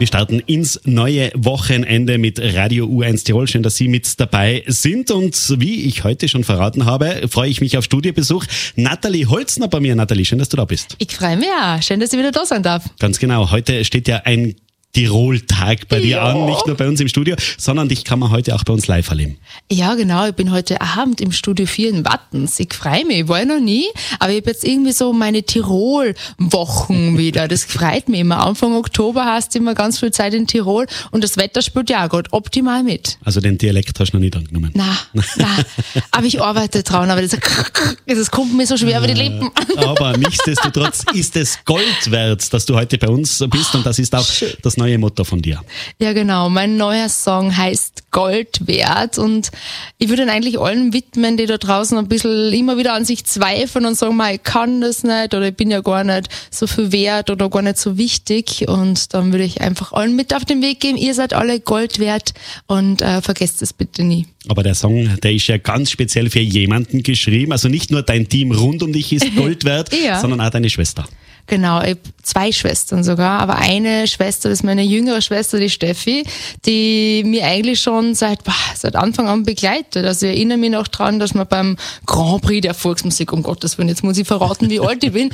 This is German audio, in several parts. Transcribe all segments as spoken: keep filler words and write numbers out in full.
Wir starten ins neue Wochenende mit Radio U eins Tirol. Schön, dass Sie mit dabei sind. Und wie ich heute schon verraten habe, freue ich mich auf Studiobesuch. Nathalie Holzner bei mir. Nathalie, schön, dass du da bist. Ich freue mich auch. Schön, dass ich wieder da sein darf. Ganz genau. Heute steht ja ein Tirol-Tag bei dir ja. an, nicht nur bei uns im Studio, sondern dich kann man heute auch bei uns live erleben. Ja, genau. Ich bin heute Abend im Studio vier in Wattens. Ich freue mich. Ich war noch nie, aber ich habe jetzt irgendwie so meine Tirol-Wochen wieder. Das freut mich immer. Anfang Oktober hast du immer ganz viel Zeit in Tirol und das Wetter spielt ja auch gerade optimal mit. Also den Dialekt hast du noch nicht angenommen? Nein, nein. Aber ich arbeite dran. Aber das, das kommt mir so schwer über die Lippen. Aber nichtsdestotrotz ist es Gold wert, dass du heute bei uns bist und das ist auch Schön. Das neue Motto von dir. Ja, genau. Mein neuer Song heißt Gold wert und ich würde ihn eigentlich allen widmen, die da draußen ein bisschen immer wieder an sich zweifeln und sagen, ich kann das nicht oder ich bin ja gar nicht so viel wert oder gar nicht so wichtig, und dann würde ich einfach allen mit auf den Weg geben, ihr seid alle Gold wert und äh, vergesst es bitte nie. Aber der Song, der ist ja ganz speziell für jemanden geschrieben, also nicht nur dein Team rund um dich ist Gold wert, ja. sondern auch deine Schwester. Genau, ich habe zwei Schwestern sogar, aber eine Schwester, das ist meine jüngere Schwester, die Steffi, die mir eigentlich schon seit, boah, seit Anfang an begleitet. Also ich erinnere mich noch dran, dass wir beim Grand Prix der Volksmusik, um Gottes Willen, jetzt muss ich verraten, wie alt ich bin,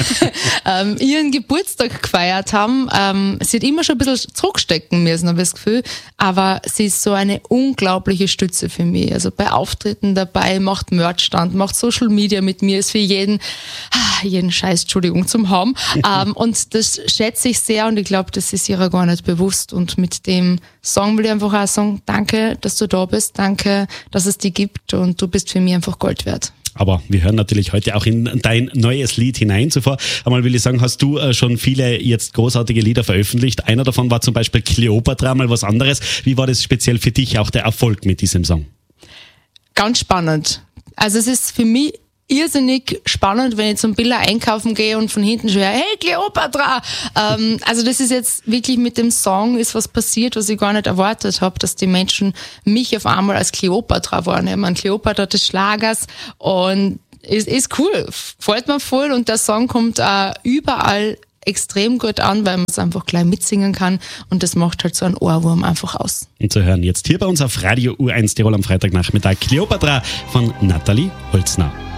ähm, ihren Geburtstag gefeiert haben. Ähm, sie hat immer schon ein bisschen zurückstecken müssen, habe ich das Gefühl, aber sie ist so eine unglaubliche Stütze für mich. Also bei Auftritten dabei, macht Merchstand, macht Social Media mit mir, ist für jeden, jeden Scheiß, Entschuldigung, zum Hauen. ähm, und das schätze ich sehr und ich glaube, das ist ihrer gar nicht bewusst, und mit dem Song will ich einfach auch sagen, danke, dass du da bist, danke, dass es dich gibt und du bist für mich einfach Gold wert. Aber wir hören natürlich heute auch in dein neues Lied hinein. Zuvor einmal will ich sagen, hast du äh, schon viele jetzt großartige Lieder veröffentlicht. Einer davon war zum Beispiel Kleopatra, mal was anderes. Wie war das speziell für dich auch der Erfolg mit diesem Song? Ganz spannend. Also es ist für mich irrsinnig spannend, wenn ich zum Billa einkaufen gehe und von hinten schreie, hey Kleopatra! Ähm, also das ist jetzt wirklich mit dem Song ist was passiert, was ich gar nicht erwartet habe, dass die Menschen mich auf einmal als Kleopatra wahrnehmen. Kleopatra des Schlagers, und ist, ist cool, freut mir voll, und der Song kommt auch überall extrem gut an, weil man es einfach gleich mitsingen kann, und das macht halt so einen Ohrwurm einfach aus. Und zu hören jetzt hier bei uns auf Radio U eins Tirol am Freitagnachmittag Kleopatra von Nathalie Holzner.